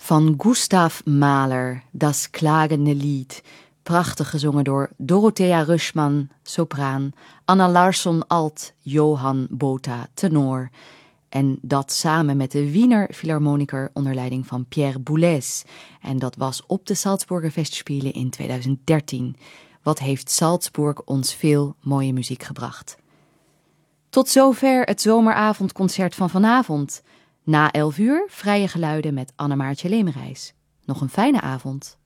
Van Gustav Mahler, Das klagende Lied. Prachtig gezongen door Dorothea Rüschmann, sopraan, Anna Larsson, alt, Johan Botha, tenor. En dat samen met de Wiener Philharmoniker onder leiding van Pierre Boulez. En dat was op de Salzburger Festspielen in 2013. Wat heeft Salzburg ons veel mooie muziek gebracht. Tot zover het zomeravondconcert van vanavond. Na 11 uur vrije geluiden met Annemaartje Leemreis. Nog een fijne avond.